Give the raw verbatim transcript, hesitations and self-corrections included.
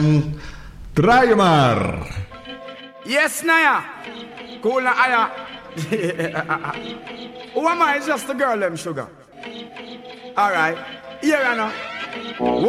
M. Draai je maar. Yes, Naya. Cool, Naya. Who am I? It's just the girl, them sugar. All right. Here, Anna.